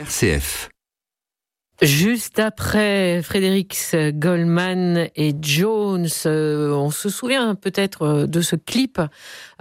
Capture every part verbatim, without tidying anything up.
R C F. Juste après Frédéric Goldman et Jones, euh, on se souvient peut-être de ce clip euh,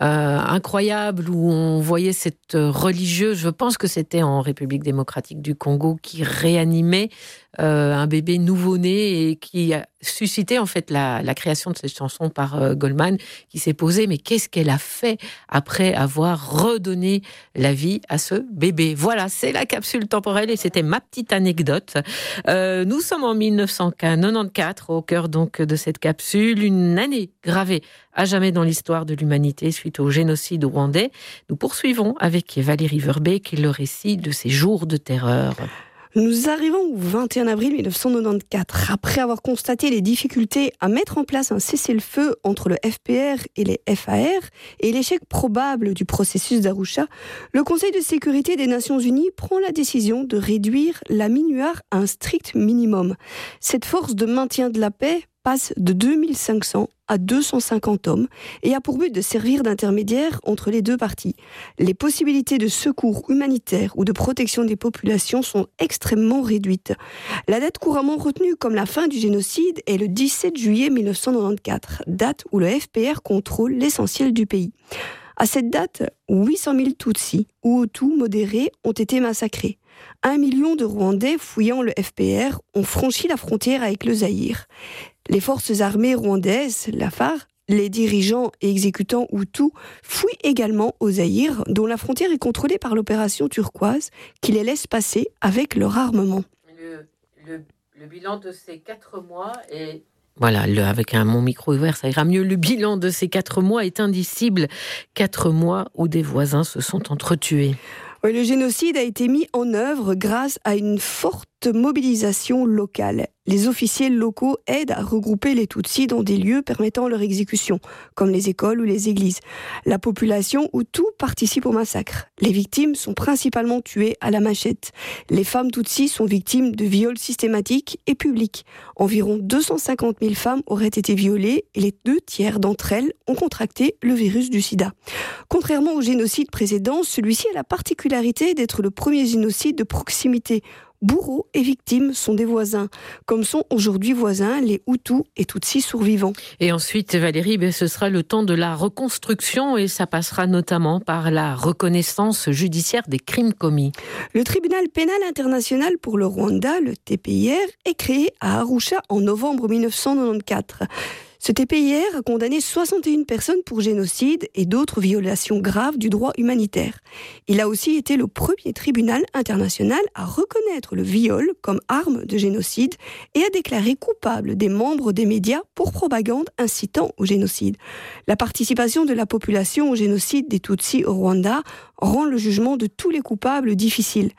incroyable où on voyait cette religieuse, je pense que c'était en République démocratique du Congo, qui réanimait euh, un bébé nouveau-né et qui a suscité en fait la, la création de cette chanson par euh, Goldman, qui s'est posé, mais qu'est-ce qu'elle a fait après avoir redonné la vie à ce bébé? Voilà, c'est la capsule temporelle et c'était ma petite anecdote. Euh, nous sommes en dix-neuf cent quatre-vingt-quatorze, au cœur donc de cette capsule, une année gravée à jamais dans l'histoire de l'humanité suite au génocide rwandais. Nous poursuivons avec Valérie Verbeek le récit de ces jours de terreur. Nous arrivons au vingt et un avril dix-neuf cent quatre-vingt-quatorze. Après avoir constaté les difficultés à mettre en place un cessez-le-feu entre le F P R et les F A R et l'échec probable du processus d'Arusha, le Conseil de sécurité des Nations Unies prend la décision de réduire la MINUAR à un strict minimum. Cette force de maintien de la paix passe de deux mille cinq cents à deux cent cinquante hommes et a pour but de servir d'intermédiaire entre les deux parties. Les possibilités de secours humanitaire ou de protection des populations sont extrêmement réduites. La date couramment retenue comme la fin du génocide est le dix-sept juillet dix-neuf cent quatre-vingt-quatorze, date où le F P R contrôle l'essentiel du pays. À cette date, huit cent mille Tutsis ou Hutus modérés ont été massacrés. Un million de Rwandais fouillant le F P R ont franchi la frontière avec le Zaïre. Les forces armées rwandaises, la F A R, les dirigeants et exécutants Hutus fouillent également au Zaïre, dont la frontière est contrôlée par l'opération turquoise, qui les laisse passer avec leur armement. Le, le, le bilan de ces quatre mois est... Voilà, le, avec un, mon micro ouvert, ça ira mieux. Le bilan de ces quatre mois est indicible. Quatre mois où des voisins se sont entretués. Le génocide a été mis en œuvre grâce à une forte mobilisation locale. Les officiers locaux aident à regrouper les Tutsis dans des lieux permettant leur exécution, comme les écoles ou les églises. La population Hutu participe au massacre. Les victimes sont principalement tuées à la machette. Les femmes Tutsis sont victimes de viols systématiques et publics. Environ deux cent cinquante mille femmes auraient été violées et les deux tiers d'entre elles ont contracté le virus du sida. Contrairement au génocide précédent, celui-ci a la particularité d'être le premier génocide de proximité. Bourreaux et victimes sont des voisins, comme sont aujourd'hui voisins les Hutus et Tutsis survivants. Et ensuite, Valérie, ben, ce sera le temps de la reconstruction et ça passera notamment par la reconnaissance judiciaire des crimes commis. Le tribunal pénal international pour le Rwanda, le T P I R, est créé à Arusha en novembre dix-neuf cent quatre-vingt-quatorze. Ce T P I R a condamné soixante et une personnes pour génocide et d'autres violations graves du droit humanitaire. Il a aussi été le premier tribunal international à reconnaître le viol comme arme de génocide et à déclarer coupable des membres des médias pour propagande incitant au génocide. La participation de la population au génocide des Tutsis au Rwanda rend le jugement de tous les coupables difficile.